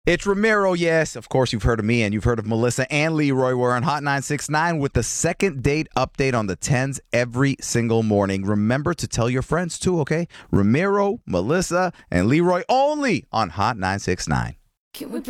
It's Ramiro, yes. Of course, you've heard of me and you've heard of Melissa and Leroy. We're on Hot 969 with the second date update on the 10s every single morning. Remember to tell your friends too, okay? Ramiro, Melissa, and Leroy only on Hot 969. Can we